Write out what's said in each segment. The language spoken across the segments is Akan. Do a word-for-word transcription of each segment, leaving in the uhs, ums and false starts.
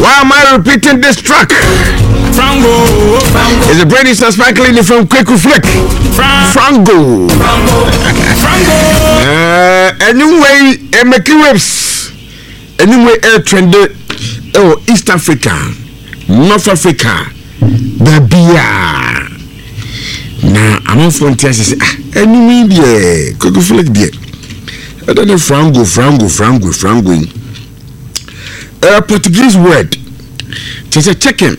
Why am I repeating this track? Frango, Frango. It's a Brady Sparkling from Kweku Flick. Frango. Frango. Uh, anyway, a Mickey Whips. Anyway, air trended. Oh, East Africa, North Africa, Babia. Now, I'm on frontier. Say, ah, anyway, yeah, Kweku Flick, dear. I don't know Frango, Frango, Frango, Frango. A Portuguese word. Just a chicken.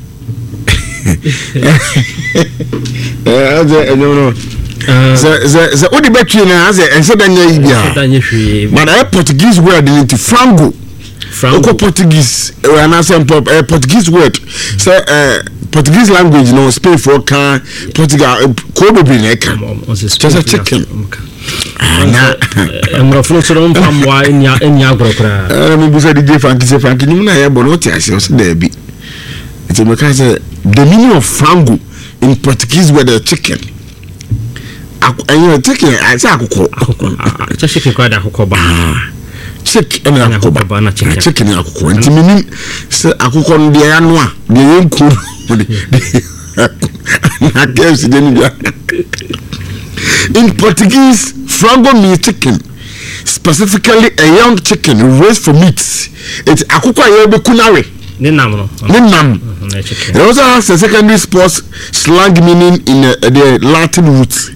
Uh, no, no. The the the only battery now has a said that but a Portuguese word into frango. Frango Portuguese. And I say a Portuguese word. So uh, Portuguese language, no speak for can Portugal. Kobe be like just a chicken. Na I'm not from some from why in your in your group. I'm going to say Frankie say Frankie. You know I have bonotia. I say there be. It's a because the meaning of frango in Portuguese word the chicken. And you chicken. I say akoko. Akoko. Just chicken called akoko ba. Chick and akoko ba na chicken. Chicken and akoko. And meaning say akoko no dey anwa. Dey enku. Na guess in Portuguese, frango means chicken. Specifically, a young chicken raised for meat. It's akoko ayebe kunare. Ninam no. Ninam. It also has a secondary sports slang meaning in uh, the Latin roots.